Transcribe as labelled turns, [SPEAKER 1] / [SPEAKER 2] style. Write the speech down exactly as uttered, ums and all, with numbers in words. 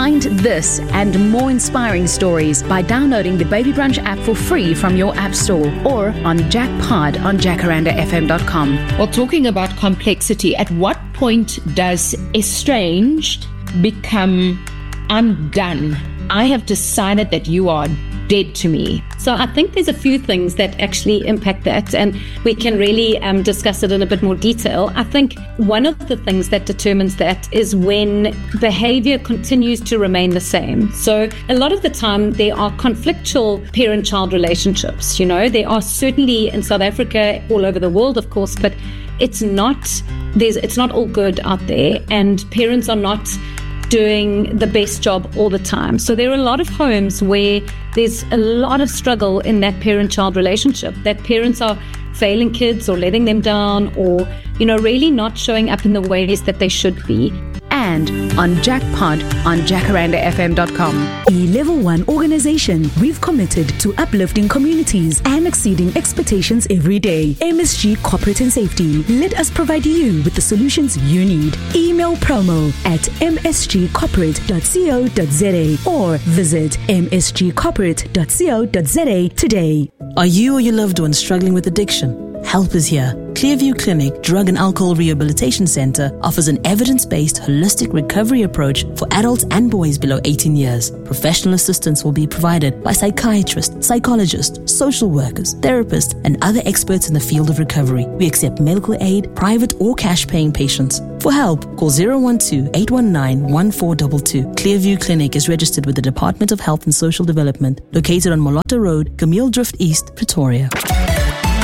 [SPEAKER 1] Find this and more inspiring stories by downloading the Baby Brunch app for free from your app store or on Jackpod on jacaranda f m dot com.
[SPEAKER 2] Well, talking about complexity, at what point does estranged become I'm done? I have decided that you are dead to me.
[SPEAKER 3] So I think there's a few things that actually impact that, and we can really um, discuss it in a bit more detail. I think one of the things that determines that is when behavior continues to remain the same. So a lot of the time there are conflictual parent-child relationships. You know, there are certainly in South Africa, all over the world, of course, but it's not there's it's not all good out there, and parents are not doing the best job all the time. So there are a lot of homes where there's a lot of struggle in that parent-child relationship, that parents are failing kids or letting them down, or, you know, really not showing up in the ways that they should be.
[SPEAKER 1] And on Jackpod on jacaranda f m dot com.
[SPEAKER 4] A level one organization, we've committed to uplifting communities and exceeding expectations every day. M S G Corporate and Safety. Let us provide you with the solutions you need. Email promo at m s g corporate dot co dot z a or visit m s g corporate dot co dot z a today.
[SPEAKER 5] Are you or your loved one struggling with addiction? Help is here. Clearview Clinic Drug and Alcohol Rehabilitation Center offers an evidence-based holistic recovery approach for adults and boys below eighteen years. Professional assistance will be provided by psychiatrists, psychologists, social workers, therapists, and other experts in the field of recovery. We accept medical aid, private or cash-paying patients. For help, call zero one two, eight one nine, one four two two. Clearview Clinic is registered with the Department of Health and Social Development, located on Molotta Road, Camille Drift East, Pretoria.